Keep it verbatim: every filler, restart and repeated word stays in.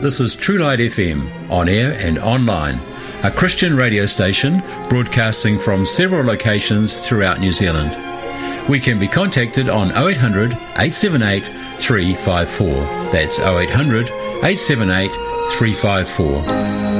This is True Light F M, on air and online, a Christian radio station broadcasting from several locations throughout New Zealand. We can be contacted on oh eight hundred, eight seven eight, three five four. That's oh eight hundred, eight seven eight, three five four.